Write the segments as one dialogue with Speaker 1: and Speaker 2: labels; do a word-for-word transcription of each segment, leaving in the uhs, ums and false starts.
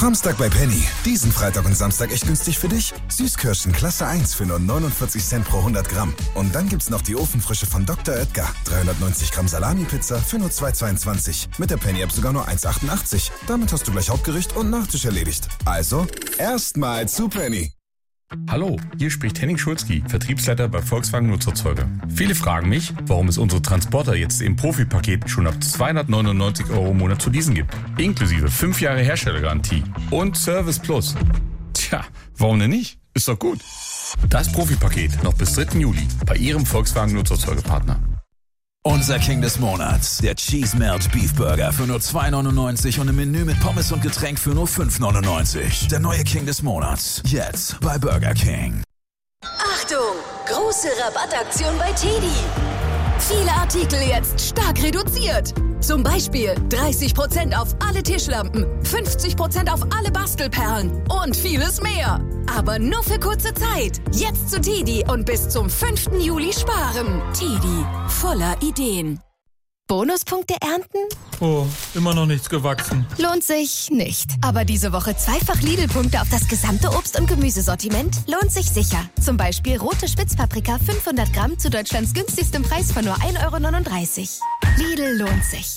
Speaker 1: Samstag bei Penny. Diesen Freitag und Samstag echt günstig für dich. Süßkirschen Klasse eins für nur neunundvierzig Cent pro hundert Gramm. Und dann gibt's noch die Ofenfrische von Doktor Oetker. dreihundertneunzig Gramm Salami-Pizza für nur zwei Euro zweiundzwanzig. Mit der Penny-App sogar nur eins Euro achtundachtzig. Damit hast du gleich Hauptgericht und Nachtisch erledigt. Also, erstmal zu Penny.
Speaker 2: Hallo, hier spricht Henning Schulzki, Vertriebsleiter bei Volkswagen Nutzerzeuger. Viele fragen mich, warum es unsere Transporter jetzt im Profi-Paket schon ab zweihundertneunundneunzig Euro im Monat zu leasen gibt. Inklusive fünf Jahre Herstellergarantie und Service Plus. Tja, warum denn nicht? Ist doch gut. Das Profi-Paket noch bis dritten Juli bei Ihrem Volkswagen Nutzerzeugerpartner.
Speaker 3: Unser King des Monats, der Cheese Melt Beef Burger für nur zwei Euro neunundneunzig und im Menü mit Pommes und Getränk für nur fünf Euro neunundneunzig. Der neue King des Monats, jetzt bei Burger King.
Speaker 4: Achtung, große Rabattaktion bei Teddy. Viele Artikel jetzt stark reduziert. Zum Beispiel dreißig Prozent auf alle Tischlampen, fünfzig Prozent auf alle Bastelperlen und vieles mehr. Aber nur für kurze Zeit. Jetzt zu Teddy und bis zum fünften Juli sparen. Teddy, voller Ideen.
Speaker 5: Bonuspunkte ernten?
Speaker 6: Oh, immer noch nichts gewachsen.
Speaker 5: Lohnt sich nicht. Aber diese Woche zweifach Lidl-Punkte auf das gesamte Obst- und Gemüsesortiment lohnt sich sicher. Zum Beispiel rote Spitzpaprika fünfhundert Gramm zu Deutschlands günstigstem Preis von nur ein Euro neununddreißig. Lidl lohnt sich.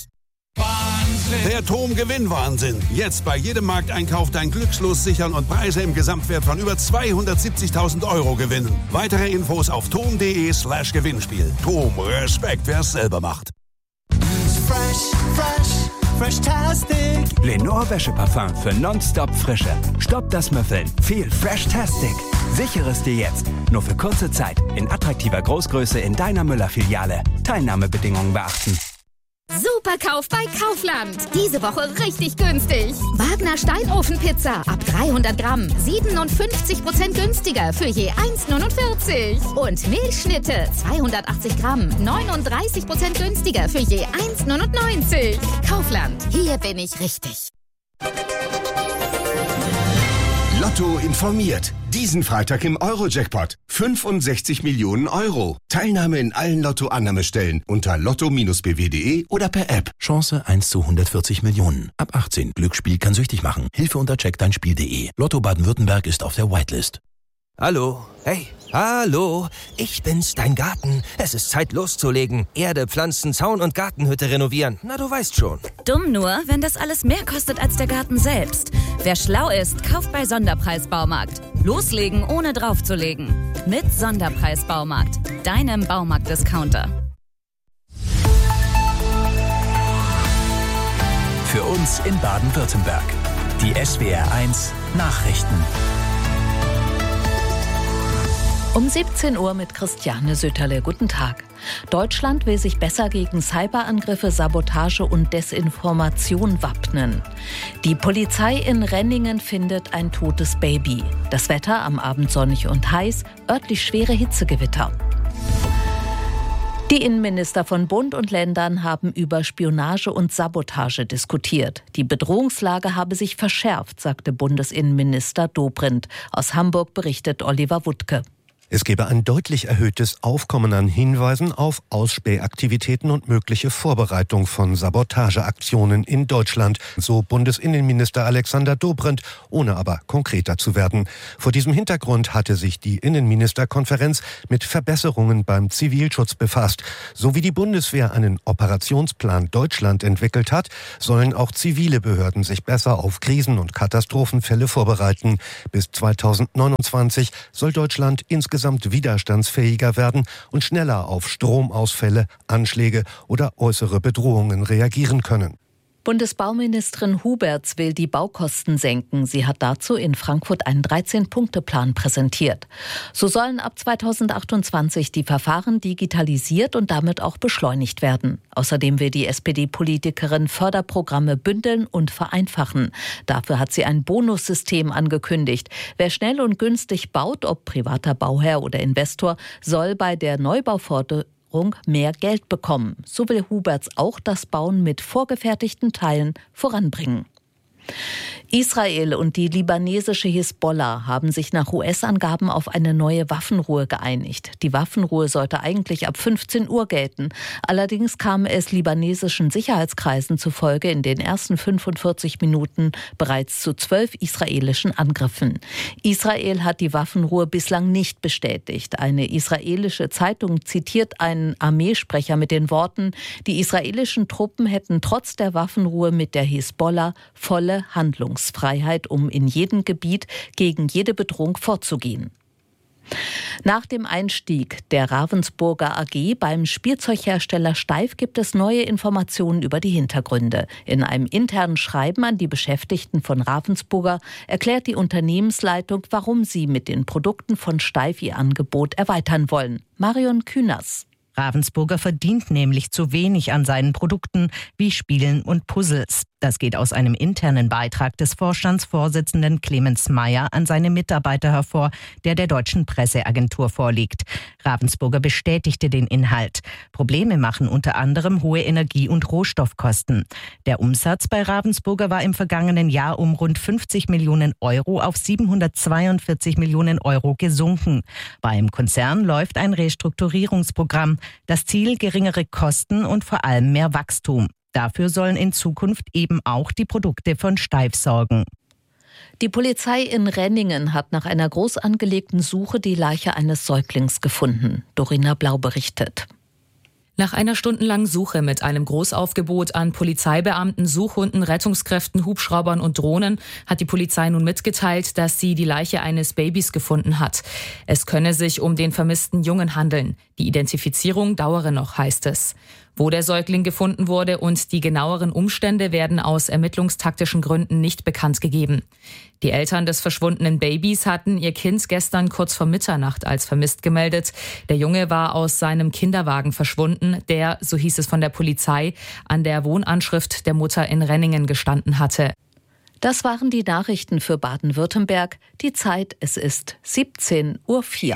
Speaker 7: Der Tom-Gewinn-Wahnsinn. Jetzt bei jedem Markteinkauf dein Glückslos sichern und Preise im Gesamtwert von über zweihundertsiebzigtausend Euro gewinnen. Weitere Infos auf tom.de slash Gewinnspiel. Tom, Respekt, wer es selber macht.
Speaker 8: Fresh, fresh, fresh-tastic.
Speaker 9: Lenore Wäscheparfum für nonstop Frische. Stopp das Müffeln. Viel Fresh-tastic. Sichere es dir jetzt. Nur für kurze Zeit. In attraktiver Großgröße in deiner Müller-Filiale. Teilnahmebedingungen beachten.
Speaker 10: Superkauf bei Kaufland. Diese Woche richtig günstig. Wagner Steinofenpizza ab dreihundert Gramm. siebenundfünfzig Prozent günstiger für je eins Euro neunundvierzig. Und Milchschnitte zweihundertachtzig Gramm. neununddreißig Prozent günstiger für je eins Euro neunundneunzig. Kaufland. Hier bin ich richtig.
Speaker 11: Lotto informiert. Diesen Freitag im Euro-Jackpot. fünfundsechzig Millionen Euro. Teilnahme in allen Lotto-Annahmestellen unter lotto b w punkt de oder per App.
Speaker 12: Chance eins zu hundertvierzig Millionen. Ab achtzehn. Glücksspiel kann süchtig machen. Hilfe unter check dein spiel punkt de. Lotto Baden-Württemberg ist auf der Whitelist.
Speaker 13: Hallo, hey, hallo, ich bin's, dein Garten. Es ist Zeit loszulegen. Erde, Pflanzen, Zaun und Gartenhütte renovieren. Na, du weißt schon.
Speaker 14: Dumm nur, wenn das alles mehr kostet als der Garten selbst. Wer schlau ist, kauft bei Sonderpreis-Baumarkt. Loslegen, ohne draufzulegen. Mit Sonderpreis-Baumarkt. Deinem Baumarkt-Discounter.
Speaker 3: Für uns in Baden-Württemberg. Die S W R eins Nachrichten.
Speaker 15: Um siebzehn Uhr mit Christiane Sütterle. Guten Tag. Deutschland will sich besser gegen Cyberangriffe, Sabotage und Desinformation wappnen. Die Polizei in Renningen findet ein totes Baby. Das Wetter am Abend sonnig und heiß, örtlich schwere Hitzegewitter. Die Innenminister von Bund und Ländern haben über Spionage und Sabotage diskutiert. Die Bedrohungslage habe sich verschärft, sagte Bundesinnenminister Dobrindt. Aus Hamburg berichtet Oliver Wuttke.
Speaker 16: Es gebe ein deutlich erhöhtes Aufkommen an Hinweisen auf Ausspähaktivitäten und mögliche Vorbereitung von Sabotageaktionen in Deutschland, so Bundesinnenminister Alexander Dobrindt, ohne aber konkreter zu werden. Vor diesem Hintergrund hatte sich die Innenministerkonferenz mit Verbesserungen beim Zivilschutz befasst. So wie die Bundeswehr einen Operationsplan Deutschland entwickelt hat, sollen auch zivile Behörden sich besser auf Krisen- und Katastrophenfälle vorbereiten. Bis zweitausendneunundzwanzig soll Deutschland insgesamt insgesamt widerstandsfähiger werden und schneller auf Stromausfälle, Anschläge oder äußere Bedrohungen reagieren können.
Speaker 15: Bundesbauministerin Huberts will die Baukosten senken. Sie hat dazu in Frankfurt einen dreizehn-Punkte-Plan präsentiert. So sollen ab zweitausendachtundzwanzig die Verfahren digitalisiert und damit auch beschleunigt werden. Außerdem will die S P D-Politikerin Förderprogramme bündeln und vereinfachen. Dafür hat sie ein Bonussystem angekündigt. Wer schnell und günstig baut, ob privater Bauherr oder Investor, soll bei der Neubauförderung mehr Geld bekommen. So will Huberts auch das Bauen mit vorgefertigten Teilen voranbringen. Israel und die libanesische Hisbollah haben sich nach U S-Angaben auf eine neue Waffenruhe geeinigt. Die Waffenruhe sollte eigentlich ab fünfzehn Uhr gelten. Allerdings kam es libanesischen Sicherheitskreisen zufolge in den ersten fünfundvierzig Minuten bereits zu zwölf israelischen Angriffen. Israel hat die Waffenruhe bislang nicht bestätigt. Eine israelische Zeitung zitiert einen Armeesprecher mit den Worten: Die israelischen Truppen hätten trotz der Waffenruhe mit der Hisbollah volle Handlungsfreiheit. Freiheit, um in jedem Gebiet gegen jede Bedrohung vorzugehen. Nach dem Einstieg der Ravensburger A G beim Spielzeughersteller Steiff gibt es neue Informationen über die Hintergründe. In einem internen Schreiben an die Beschäftigten von Ravensburger erklärt die Unternehmensleitung, warum sie mit den Produkten von Steiff ihr Angebot erweitern wollen. Marion Künast.
Speaker 17: Ravensburger verdient nämlich zu wenig an seinen Produkten wie Spielen und Puzzles. Das geht aus einem internen Beitrag des Vorstandsvorsitzenden Clemens Meyer an seine Mitarbeiter hervor, der der deutschen Presseagentur vorliegt. Ravensburger bestätigte den Inhalt. Probleme machen unter anderem hohe Energie- und Rohstoffkosten. Der Umsatz bei Ravensburger war im vergangenen Jahr um rund fünfzig Millionen Euro auf siebenhundertzweiundvierzig Millionen Euro gesunken. Beim Konzern läuft ein Restrukturierungsprogramm. Das Ziel: geringere Kosten und vor allem mehr Wachstum. Dafür sollen in Zukunft eben auch die Produkte von Steiff sorgen.
Speaker 15: Die Polizei in Renningen hat nach einer groß angelegten Suche die Leiche eines Säuglings gefunden. Dorina Blau berichtet.
Speaker 18: Nach einer stundenlangen Suche mit einem Großaufgebot an Polizeibeamten, Suchhunden, Rettungskräften, Hubschraubern und Drohnen hat die Polizei nun mitgeteilt, dass sie die Leiche eines Babys gefunden hat. Es könne sich um den vermissten Jungen handeln. Die Identifizierung dauere noch, heißt es. Wo der Säugling gefunden wurde und die genaueren Umstände werden aus ermittlungstaktischen Gründen nicht bekannt gegeben. Die Eltern des verschwundenen Babys hatten ihr Kind gestern kurz vor Mitternacht als vermisst gemeldet. Der Junge war aus seinem Kinderwagen verschwunden, der, so hieß es von der Polizei, an der Wohnanschrift der Mutter in Renningen gestanden hatte.
Speaker 15: Das waren die Nachrichten für Baden-Württemberg. Die Zeit, es ist siebzehn Uhr vier.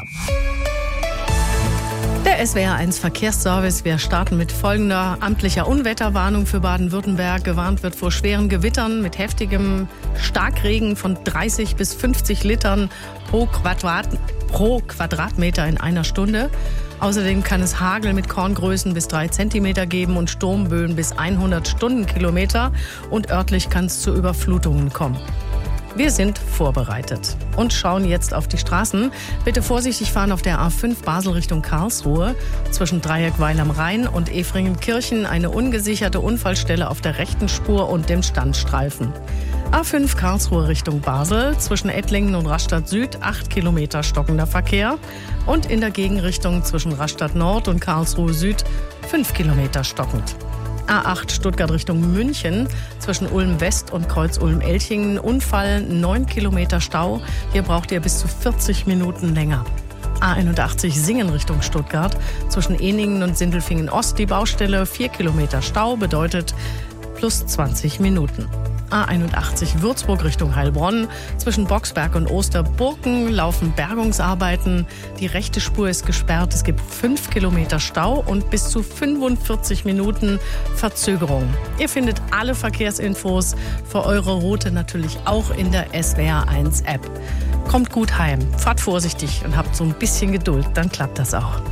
Speaker 19: Der S W R eins Verkehrsservice. Wir starten mit folgender amtlicher Unwetterwarnung für Baden-Württemberg. Gewarnt wird vor schweren Gewittern mit heftigem Starkregen von dreißig bis fünfzig Litern pro, Quadrat, pro Quadratmeter in einer Stunde. Außerdem kann es Hagel mit Korngrößen bis drei Zentimeter geben und Sturmböen bis hundert Stundenkilometer. Und örtlich kann es zu Überflutungen kommen. Wir sind vorbereitet und schauen jetzt auf die Straßen. Bitte vorsichtig fahren auf der A fünf Basel Richtung Karlsruhe. Zwischen Dreieckweil am Rhein und Efringenkirchen eine ungesicherte Unfallstelle auf der rechten Spur und dem Standstreifen. A fünf Karlsruhe Richtung Basel. Zwischen Ettlingen und Rastatt Süd acht Kilometer stockender Verkehr. Und in der Gegenrichtung zwischen Rastatt Nord und Karlsruhe Süd fünf Kilometer stockend. A acht Stuttgart Richtung München, zwischen Ulm West und Kreuz Ulm-Elchingen, Unfall, neun Kilometer Stau. Hier braucht ihr bis zu vierzig Minuten länger. A einundachtzig Singen Richtung Stuttgart, zwischen Eningen und Sindelfingen Ost die Baustelle, vier Kilometer Stau, bedeutet plus zwanzig Minuten. A einundachtzig Würzburg Richtung Heilbronn. Zwischen Boxberg und Osterburken laufen Bergungsarbeiten. Die rechte Spur ist gesperrt. Es gibt fünf Kilometer Stau und bis zu fünfundvierzig Minuten Verzögerung. Ihr findet alle Verkehrsinfos für eure Route natürlich auch in der S W R eins App. Kommt gut heim, fahrt vorsichtig und habt so ein bisschen Geduld, dann klappt das auch.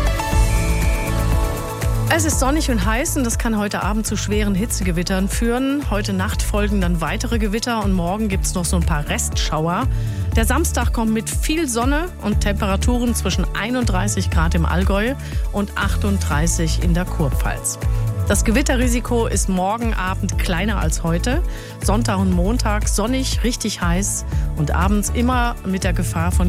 Speaker 19: Es ist sonnig und heiß und das kann heute Abend zu schweren Hitzegewittern führen. Heute Nacht folgen dann weitere Gewitter und morgen gibt es noch so ein paar Restschauer. Der Samstag kommt mit viel Sonne und Temperaturen zwischen einunddreißig Grad im Allgäu und achtunddreißig in der Kurpfalz. Das Gewitterrisiko ist morgen Abend kleiner als heute. Sonntag und Montag sonnig, richtig heiß und abends immer mit der Gefahr von